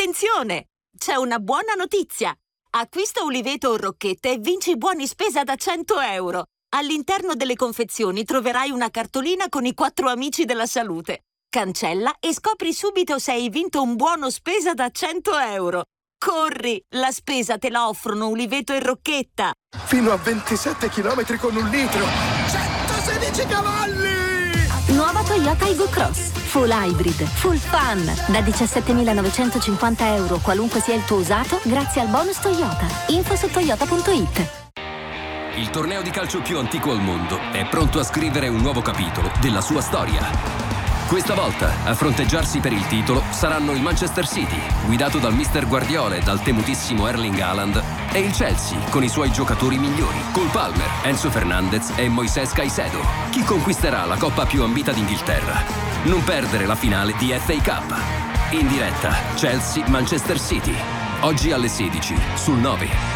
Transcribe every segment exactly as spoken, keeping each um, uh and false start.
Attenzione! C'è una buona notizia! Acquista uliveto o rocchette e vinci buoni spesa da cento euro. All'interno delle confezioni troverai una cartolina con i quattro amici della salute. Cancella e scopri subito se hai vinto un buono spesa da cento euro. Corri! La spesa te la offrono uliveto e rocchetta. Fino a ventisette chilometri con un litro. centosedici cavalli! Nuova Toyota Aygo Cross. Full hybrid, full fun. Da diciassettemilanovecentocinquanta euro qualunque sia il tuo usato, grazie al bonus Toyota. Info su toyota punto it. Il torneo di calcio più antico al mondo è pronto a scrivere un nuovo capitolo della sua storia. Questa volta a fronteggiarsi per il titolo saranno il Manchester City, guidato dal mister Guardiola e dal temutissimo Erling Haaland, e il Chelsea con i suoi giocatori migliori, Cole Palmer, Enzo Fernandez e Moisés Caicedo. Chi conquisterà la coppa più ambita d'Inghilterra? Non perdere la finale di F A Cup. In diretta Chelsea-Manchester City, oggi alle sedici sul nove.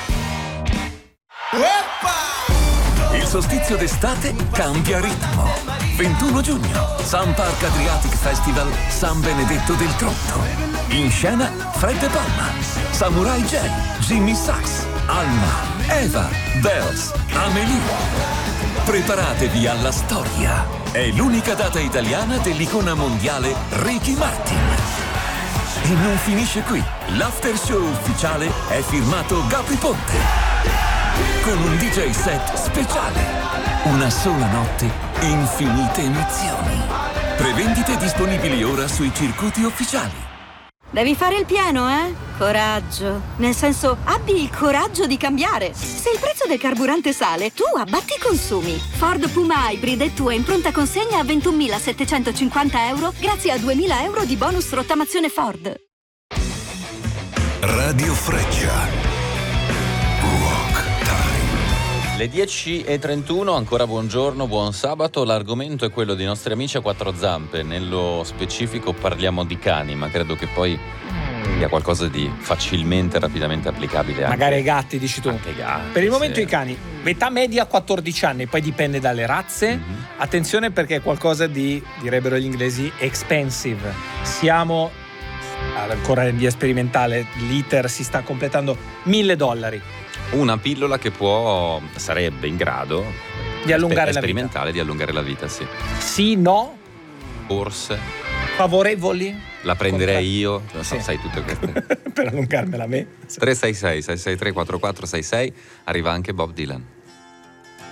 Il solstizio d'estate cambia ritmo. ventuno giugno, Sun Park Adriatic Festival San Benedetto del Tronto. In scena Fred De Palma, Samurai J, Jimmy Sachs, Alma, Eva, Bells, Amelie. Preparatevi alla storia. È l'unica data italiana dell'icona mondiale Ricky Martin. E non finisce qui. L'after show ufficiale è firmato Gabri Ponte, con un D J set speciale. Una sola notte, infinite emozioni. Prevendite disponibili ora sui circuiti ufficiali. Devi fare il pieno, eh? Coraggio. Nel senso, abbi il coraggio di cambiare. Se il prezzo del carburante sale, tu abbatti i consumi. Ford Puma Hybrid è tua in pronta consegna a ventunomilasettecentocinquanta euro grazie a duemila euro di bonus rottamazione Ford. Radio Freccia. Le dieci e trentuno, ancora buongiorno, buon sabato. L'argomento è quello dei nostri amici a quattro zampe. Nello specifico parliamo di cani, ma credo che poi sia qualcosa di facilmente e rapidamente applicabile anche, magari ai gatti, dici tu. Anche ai gatti. Per il momento sì. I cani, età media quattordici anni, poi dipende dalle razze. Mm-hmm. Attenzione perché è qualcosa di, direbbero gli inglesi, expensive. Siamo ancora in via sperimentale, l'iter si sta completando, mille dollari. Una pillola che può, sarebbe in grado di allungare la sperimentale vita. di allungare la vita, sì. Sì, no? Forse. Favorevoli? La prenderei Come... io, non so, sì. sai tutte queste. Per allungarmela a me. tre sei sei sei sei tre quattro quattro sei sei, arriva anche Bob Dylan.